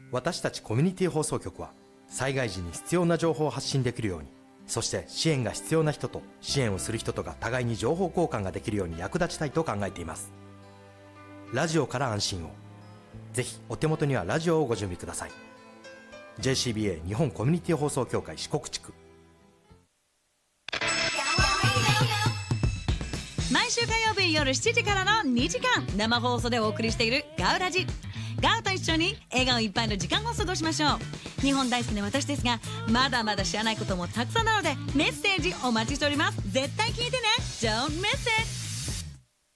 私たちコミュニティ放送局は災害時に必要な情報を発信できるように、そして支援が必要な人と支援をする人とが互いに情報交換ができるように役立ちたいと考えています。ラジオから安心を。ぜひお手元にはラジオをご準備ください。 JCBA 日本コミュニティ放送協会四国地区。 毎週火曜日夜7時からの2時間生放送でお送りしているガウラジ。ガウと一緒に笑顔いっぱいの時間を過ごしましょう。日本大好きな私ですが、まだまだ知らないこともたくさんなので、メッセージお待ちしております。絶対聞いてね。 Don't miss it。